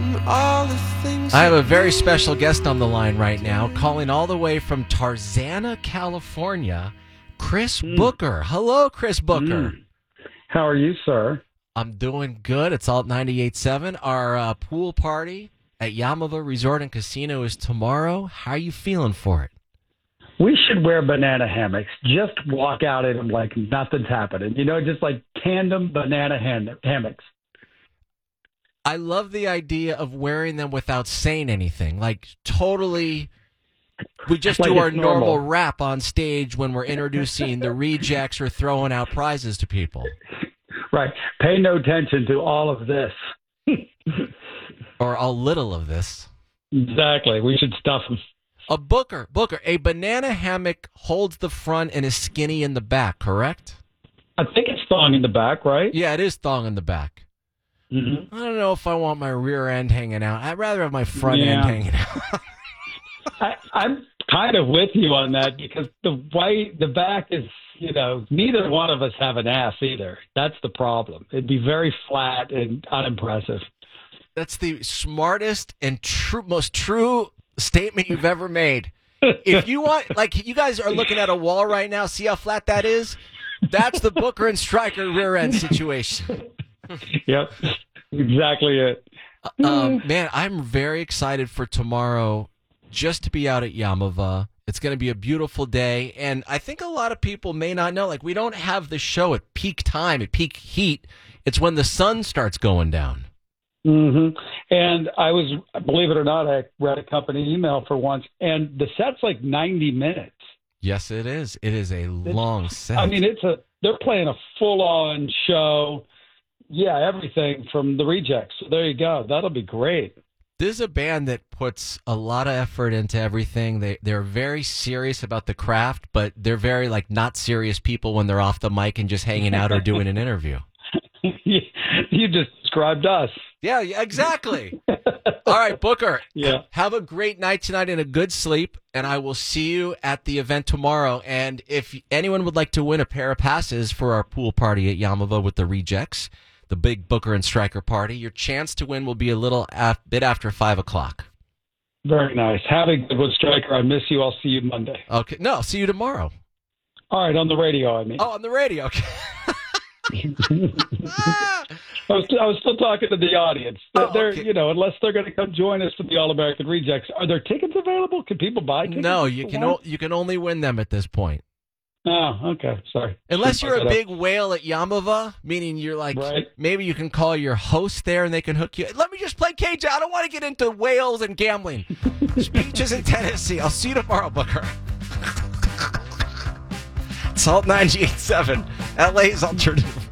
I have a very special guest on the line right now, calling all the way from Tarzana, California, Chris Booker. Hello, Chris Booker. How are you, sir? I'm doing good. It's Alt 98.7. Our pool party at Yamava Resort and Casino is tomorrow. How are you feeling for it? We should wear banana hammocks. Just walk out in them like nothing's happening. You know, just like tandem banana hammocks. I love the idea of wearing them without saying anything. Like, totally, we just Like do our it's normal. normal rap on stage when we're introducing the rejects or throwing out prizes to people. Right. Pay no attention to all of this. Or a little of this. Exactly. We should stuff them. Booker, a banana hammock holds the front and is skinny in the back, correct? I think it's thong in the back, right? Yeah, it is thong in the back. Mm-hmm. I don't know if I want my rear end hanging out. I'd rather have my front end hanging out. I'm kind of with you on that because the back is, you know, neither one of us have an ass either. That's the problem. It'd be very flat and unimpressive. That's the smartest and most true statement you've ever made. If you want, like, you guys are looking at a wall right now, see how flat that is? That's the Booker and Stryker rear end situation. Yep, exactly it. Man, I'm very excited for tomorrow just to be out at Yamava. It's going to be a beautiful day, and I think a lot of people may not know, like, we don't have the show at peak time, at peak heat. It's when the sun starts going down. Mm-hmm. And believe it or not, I read a company email for once, and the set's like 90 minutes. Yes, it is. It is a long set. I mean, they're playing a full-on show. Yeah, everything from the rejects. So there you go. That'll be great. This is a band that puts a lot of effort into everything. They're very serious about the craft, but they're very, like, not serious people when they're off the mic and just hanging out or doing an interview. You just described us. Yeah, exactly. All right, Booker. Yeah. Have a great night tonight and a good sleep, and I will see you at the event tomorrow. And if anyone would like to win a pair of passes for our pool party at Yamava with the Rejects, the big Booker and Stryker party, your chance to win will be a little bit after 5 o'clock. Very nice. Have a good one, Stryker. I miss you. I'll see you Monday. Okay. No, I'll see you tomorrow. All right, on the radio, I mean. Oh, on the radio. Okay. I was still talking to the audience. They're, okay. you know, unless they're going to come join us for the All-American Rejects. Are there tickets available? Can people buy tickets? No, you can only win them at this point. Oh, okay. Sorry. Unless you're a big whale at Yamava, meaning you're like, right. Maybe you can call your host there and they can hook you. Let me just play Cage. I don't want to get into whales and gambling. Speeches in Tennessee. I'll see you tomorrow, Booker. Salt 98.7, LA's alternative.